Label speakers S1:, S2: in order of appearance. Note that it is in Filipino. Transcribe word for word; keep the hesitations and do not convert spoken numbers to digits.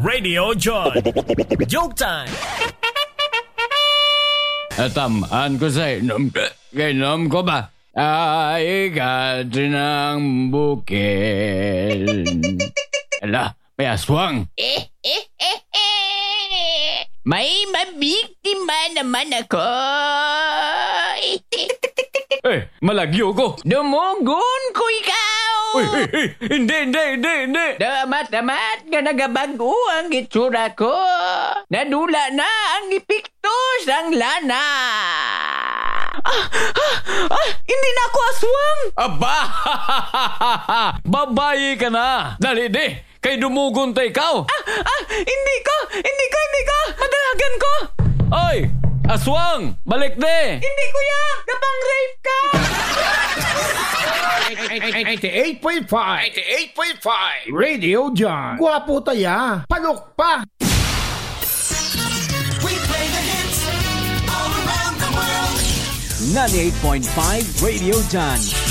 S1: Radio John. Joke time.
S2: Atamaan ko sa inom. Kainom ko ba? Ay, katinang bukil. Ala, may aswang.
S3: Eh, eh, eh, eh. May mabiktima naman ako.
S2: Eh, malagyo ko.
S3: Dumugon ko ikaw.
S2: Uy, uy, uy, hindi, hindi, hindi, hindi.
S3: Damat-damat nga nagabago ang itsura ko. Nadula na ang ipiktos ang lana. Ah, ah, ah, hindi na ako aswang.
S2: Aba! Babayi ka na. Dali, di. Kay dumugon ta ikaw.
S3: Ah, ah, hindi ko, hindi ko, hindi ko. Madalagan ko.
S2: Oy, aswang, balik di.
S3: Hindi kuya, napang-rape ka.
S4: eighty-eight point five eighty-eight point five Radio John. Gwapo taya. Palok pa.
S5: We play the hits all around the world.
S6: ninety-eight point five Radio John.